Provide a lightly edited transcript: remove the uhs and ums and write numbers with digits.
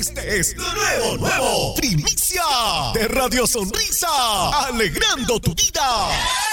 Este es lo nuevo, primicia de Radio Sonrisa, alegrando tu vida.